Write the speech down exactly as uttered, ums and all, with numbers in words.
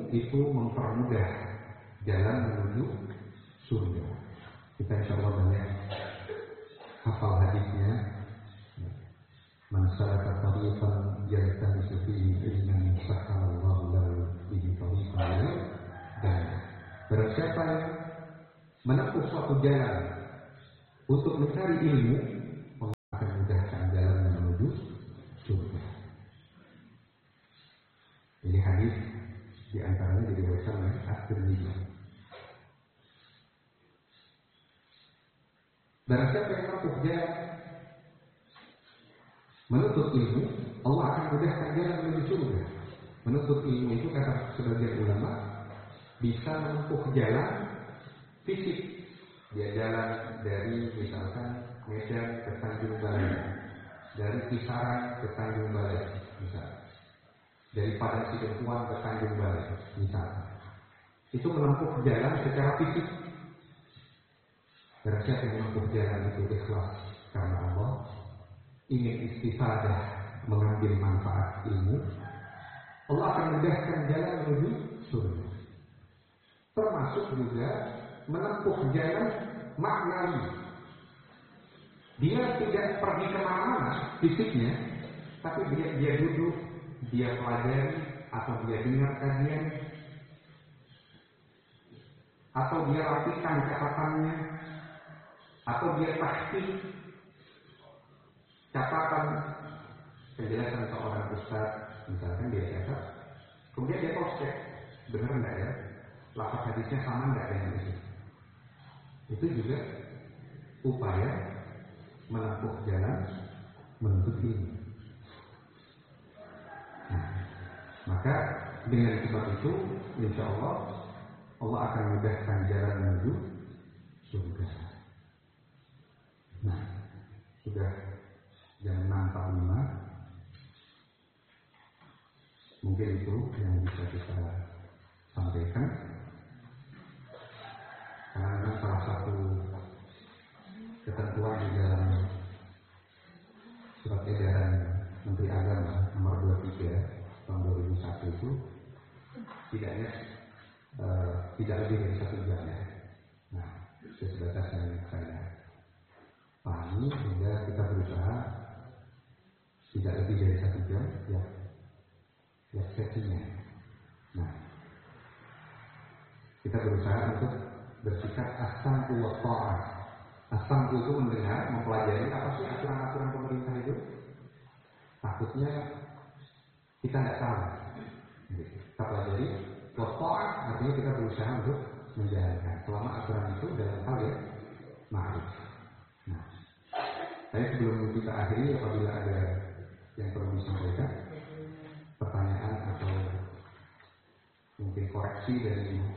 itu mempermudah jalan menuju surga. Kita insya Allah banyak hafal hadisnya. Man salaka tariqan yaltamisu fihi ilman sahhalallahu lahu bihi tariqan ila jannah. Barang siapa yang menempuh suatu jalan untuk mencari ilmu, Allah akan mudahkan jalan menuju surga. Ini hadis di antaranya diriwayatkan oleh At-Tirmidzi. Barang siapa yang menempuh jalan menuntut ilmu, Allah akan mudahkan jalan menuju surga. Menuntut ilmu itu kata sebagian ulama bisa menempuh jalan fisik. Dia jalan dari misalkan Medan ke Tanjung Balai, dari Kisaran ke Tanjung Balai, misalnya dari Padang Sidempuan ke Tanjung Balai, misalnya. Itu menempuh jalan secara fisik. Barang siapa yang menempuh jalan itu ikhlas karena Allah, ingin istifadah, mengambil manfaat ilmu, Allah akan mudahkan jalan menuju surga. Termasuk juga menempuh jalan maknawi. Dia tidak pergi kemana-mana fisiknya, tapi dia, dia duduk, dia pelajari, atau dia dengar kajian, atau dia rapikan catatannya, atau dia tahqiq catatan penjelasan seorang ustaz, misalkan dia catat, kemudian dia cross check, benar nggak ya, lafaz hadisnya sama nggak dengan itu. Itu juga upaya menempuh jalan menuntut ilmu. Nah, maka dengan sebab itu, insya Allah Allah akan mudahkan jalan menuju surga. Nah, sudah jam enam empat puluh lima. Mungkin itu yang bisa kita sampaikan. Karena memang salah satu ketentuan di dalam surat edaran Menteri Agama nomor dua puluh tiga tahun dua ribu satu itu tidaknya uh, tidak lebih dari satu jam ya. Nah, sebatas yang saya pahami, sehingga kita berusaha tidak lebih dari satu jam ya, ya sesinya. Nah, kita berusaha untuk bersikap as-sam'u wa ta'ah. As-sam'u itu mendengar, mempelajari apa sih aturan-aturan pemerintah itu. Takutnya kita tidak tahu. Kita pelajari. Wa ta'ah artinya kita berusaha untuk menjalankan selama aturan itu dalam hal ya ma'ruf. Nah, saya sebelum kita akhiri, apabila ada yang perlu disampaikan, pertanyaan atau mungkin koreksi dari